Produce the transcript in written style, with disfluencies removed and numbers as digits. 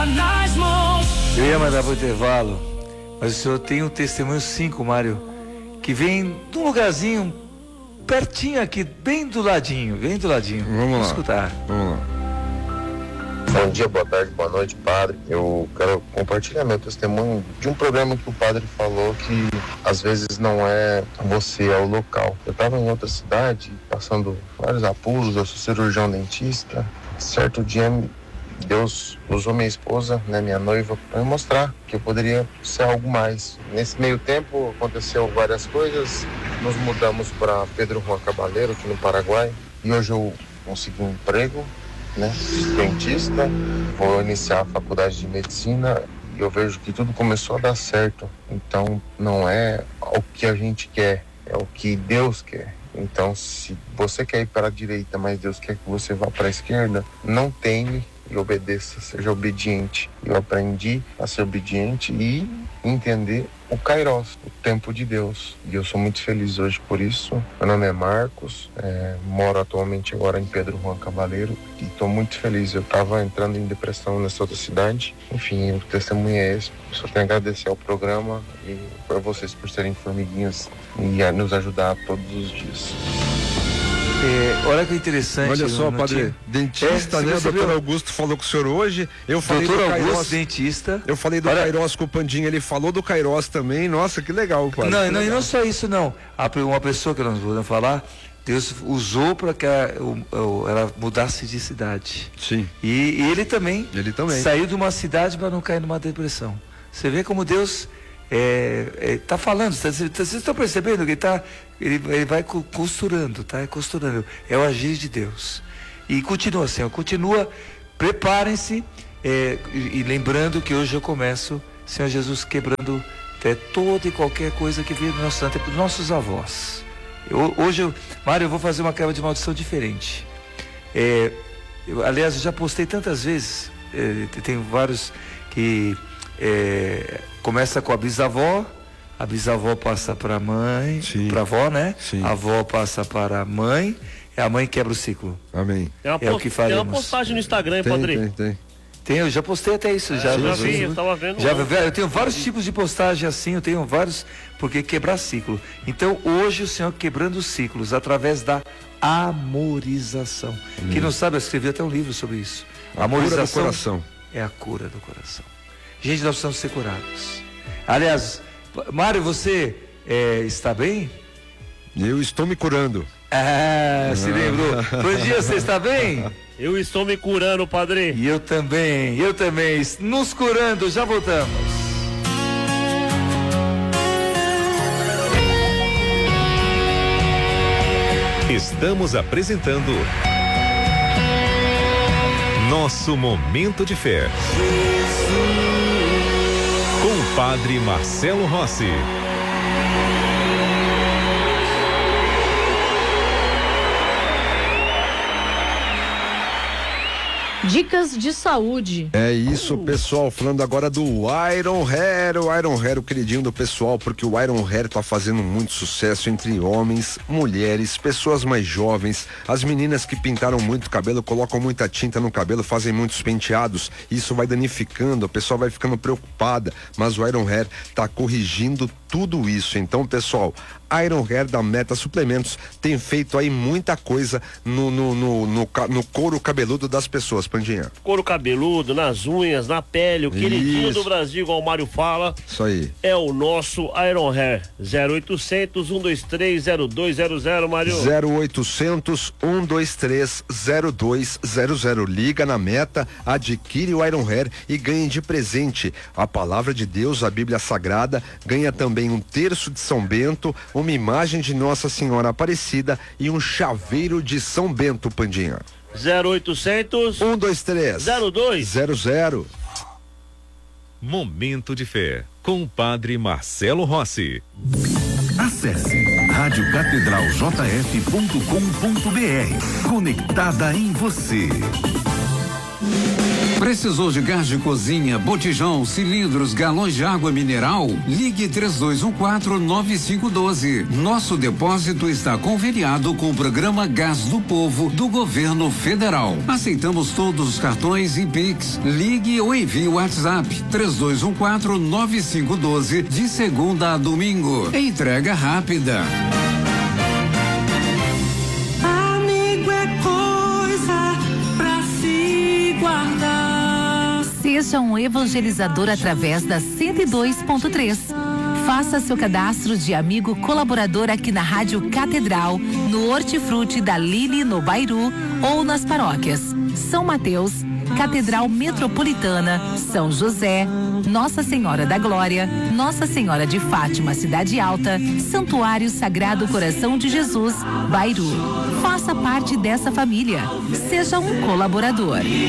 Eu ia mandar pro intervalo, mas o senhor tem um testemunho 5, Mário, que vem de um lugarzinho pertinho aqui, bem do ladinho. Vamos lá. Escutar. Vamos lá. Bom dia, boa tarde, boa noite, padre. Eu quero compartilhar meu testemunho de um problema que o padre falou que às vezes não é você, é o local. Eu estava em outra cidade, passando vários apuros, eu sou cirurgião dentista. Certo dia, Deus usou minha esposa, né, minha noiva, para me mostrar que eu poderia ser algo mais. Nesse meio tempo aconteceu várias coisas, nos mudamos para Pedro Juan Cabaleiro, aqui no Paraguai, e hoje eu consegui um emprego, né, dentista, vou iniciar a faculdade de medicina e eu vejo que tudo começou a dar certo. Então não é o que a gente quer, é o que Deus quer. Então se você quer ir para a direita, mas Deus quer que você vá para a esquerda, não teme e obedeça, seja obediente. Eu aprendi a ser obediente e entender o Kairos, o tempo de Deus. E eu sou muito feliz hoje por isso. Meu nome é Marcos, moro atualmente agora em Pedro Juan Cabaleiro e estou muito feliz. Eu estava entrando em depressão nessa outra cidade. Enfim, o testemunho é esse. Eu só tenho a agradecer ao programa e para vocês por serem formiguinhas e a nos ajudar todos os dias. Olha que interessante. Olha só, padre, dentista, né? O doutor Augusto falou com o senhor hoje. Eu falei doutor do Augusto, Kairos, dentista. Eu falei do Kairos com o Pandinha, ele falou do Kairos também. Nossa, que legal, padre. Não, e não só isso, não. Uma pessoa que nós vamos falar, Deus usou para que ela mudasse de cidade. Sim. E ele também saiu de uma cidade para não cair numa depressão. Você vê como Deus está falando. Vocês estão percebendo que ele vai costurando, tá? Costurando. É o agir de Deus. E continua assim, preparem-se, e lembrando que hoje eu começo, Senhor Jesus, quebrando toda e qualquer coisa que veio do nosso santo, dos nossos avós. Mário, eu vou fazer uma quebra de maldição diferente. Aliás, eu já postei tantas vezes, tem vários que começa com a bisavó passa para a mãe, para a avó, né? Sim. A avó passa para a mãe quebra o ciclo. Amém. O que faremos. Tem uma postagem no Instagram, hein, padre? Tem, eu já postei até isso. Já vi, eu tava vendo. Eu tenho vários tipos de postagem assim, eu tenho vários, porque quebrar ciclo. Então, hoje o Senhor quebrando ciclos através da amorização. Quem não sabe, eu escrevi até um livro sobre isso. A amorização do coração. É a cura do coração. Gente, nós precisamos ser curados. Aliás, Mário, você está bem? Eu estou me curando. Se lembrou. Bom dia, você está bem? Eu estou me curando, padre. E eu também. Nos curando, já voltamos. Estamos apresentando Nosso Momento de Fé. Com o padre Marcelo Rossi. Dicas de saúde. É isso, pessoal, falando agora do Iron Hair, o queridinho do pessoal, porque o Iron Hair tá fazendo muito sucesso entre homens, mulheres, pessoas mais jovens, as meninas que pintaram muito cabelo, colocam muita tinta no cabelo, fazem muitos penteados, isso vai danificando, a pessoa vai ficando preocupada, mas o Iron Hair tá corrigindo tudo isso. Então, pessoal, Iron Hair da Meta Suplementos tem feito aí muita coisa no couro cabeludo das pessoas, Pandinha. Couro cabeludo, nas unhas, na pele, o queridinho do Brasil, igual o Mário fala. Isso aí. É o nosso Iron Hair. 0800 123 0200, Mário. 0800 123 0200. Liga na Meta, adquire o Iron Hair e ganhe de presente a palavra de Deus, a Bíblia Sagrada, ganha também um terço de São Bento, uma imagem de Nossa Senhora Aparecida e um chaveiro de São Bento, Pandinha. 0800 123 0200. Momento de Fé com o padre Marcelo Rossi. Acesse radiocatedraljf.com.br. Conectada em você. Precisou de gás de cozinha, botijão, cilindros, galões de água mineral? Ligue 3214-9512. Nosso depósito está conveniado com o programa Gás do Povo do Governo Federal. Aceitamos todos os cartões e Pix. Ligue ou envie o WhatsApp 3214-9512 de segunda a domingo. Entrega rápida. Seja um evangelizador através da 102.3. Faça seu cadastro de amigo colaborador aqui na Rádio Catedral, no Hortifruti da Lili, no Bairu, ou nas paróquias São Mateus, Catedral Metropolitana, São José, Nossa Senhora da Glória, Nossa Senhora de Fátima, Cidade Alta, Santuário Sagrado Coração de Jesus, Bairu. Faça parte dessa família. Seja um colaborador.